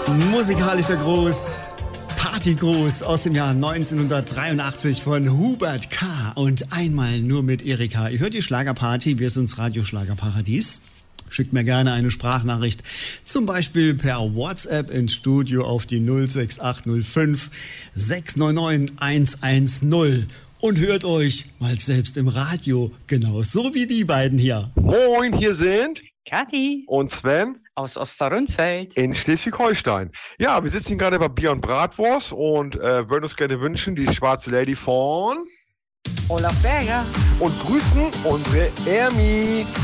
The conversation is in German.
Musikalischer Gruß, Partygruß aus dem Jahr 1983 von Hubert K. und einmal nur mit Erika. Ihr hört die Schlagerparty, wir sind's Radio Schlagerparadies. Schickt mir gerne eine Sprachnachricht, zum Beispiel per WhatsApp ins Studio auf die 06805 699 110 und hört euch mal selbst im Radio, genau so wie die beiden hier. Moin, hier sind Kathi und Sven aus Osterrundfeld in Schleswig-Holstein. Ja, wir sitzen gerade bei Bier und Bratwurst und würden uns gerne wünschen, die schwarze Lady von Olaf Berger und grüßen unsere Ermi.